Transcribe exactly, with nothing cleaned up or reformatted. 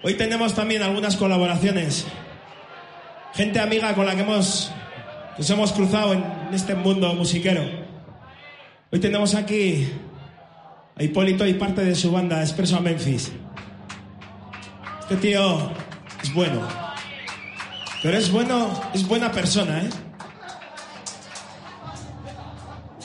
Hoy tenemos también algunas colaboraciones. Gente amiga con la que hemos, nos hemos cruzado en este mundo musiquero. Hoy tenemos aquí a Hipólito y parte de su banda, Expreso a Memphis. Este tío es bueno. Pero es bueno, es buena persona, ¿eh?